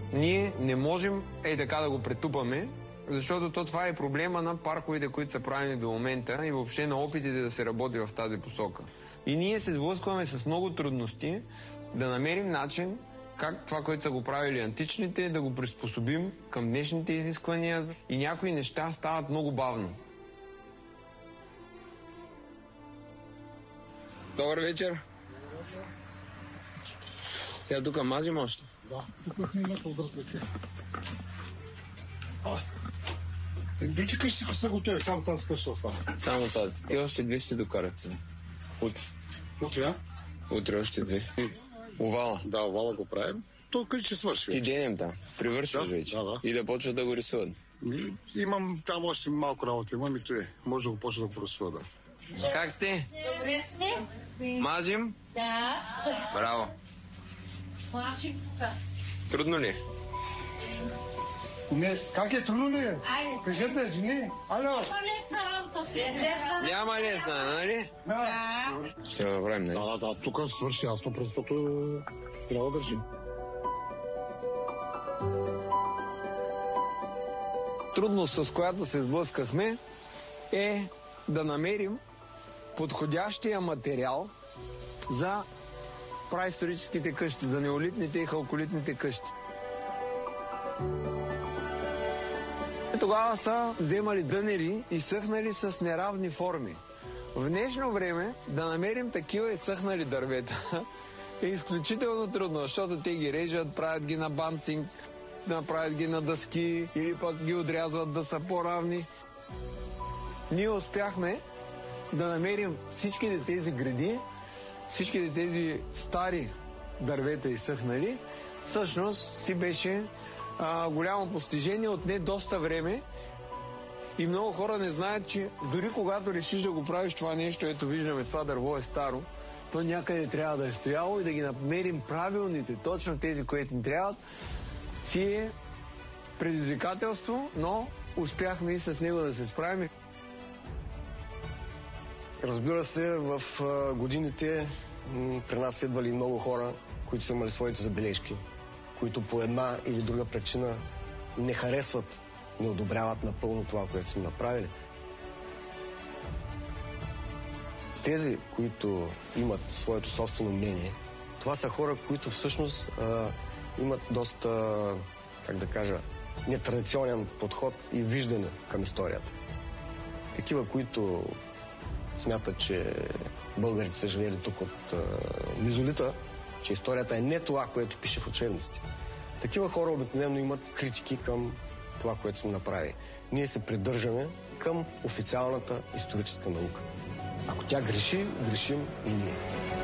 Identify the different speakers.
Speaker 1: ние не можем така да го претупаме, защото това е проблема на парковете, които са правени до момента и въобще на опитите да се работи в тази посока. И ние се сблъскваме с много трудности да намерим начин как това, което са го правили античните, да го приспособим към днешните изисквания и някои неща стават много бавно. Добър вечер! Сега тук мазим още?
Speaker 2: Да, тук сме на по-дъртвече. Други къщи са готови, само тази къща остава.
Speaker 1: Само тази. И още две ще докарат се. Утре.
Speaker 2: Утре, а?
Speaker 1: Утре още две. Овала.
Speaker 2: Да, овала го правим. То къде ще свърши?
Speaker 1: Ти денем там. Привършваш вече.
Speaker 2: Да.
Speaker 1: И да почват да го рисуват.
Speaker 2: Имам там още малко работа. Имам и той. Може да го почва да го просува, да.
Speaker 1: Как сте?
Speaker 3: Добре сме.
Speaker 1: Мазим?
Speaker 3: Да.
Speaker 1: Браво.
Speaker 3: Мазим.
Speaker 1: Трудно ли?
Speaker 2: Не, как е трудно ли?
Speaker 3: Айде.
Speaker 2: Кажете, жени. Ало.
Speaker 3: Лесна работа си.
Speaker 1: Няма лесна, нали?
Speaker 3: Да.
Speaker 1: Ще го направим, нали?
Speaker 2: Да, тук свърши ясно, защото трябва да държим.
Speaker 1: Трудност, с която се сблъскахме, е да намерим подходящия материал за праисторическите къщи, за неолитните и халколитните къщи. Тогава са вземали дънери и съхнали с неравни форми. В днешно време да намерим такива и съхнали дървета е изключително трудно, защото те ги режат, правят ги на банцинг, направят ги на дъски или пък ги отрязват да са по-равни. Ние успяхме да намерим всичките тези гради, всичките тези стари дървета изсъхнали. Всъщност си беше голямо постижение от не доста време и много хора не знаят, че дори когато решиш да го правиш това нещо, ето виждаме, това дърво е старо, то някъде трябва да е стояло и да ги намерим правилните, точно тези, които ни трябват, си е предизвикателство, но успяхме и с него да се справим.
Speaker 4: Разбира се, в годините при нас идвали много хора, които са имали своите забележки, които по една или друга причина не харесват, не одобряват напълно това, което сме направили. Тези, които имат своето собствено мнение, това са хора, които всъщност имат доста, как да кажа, нетрадиционен подход и виждане към историята. Такива, които смятат, че българите са живели тук от мезолита, че историята е не това, което пише в учебниците. Такива хора обикновено имат критики към това, което сме направили. Ние се придържаме към официалната историческа наука. Ако тя греши, грешим и ние.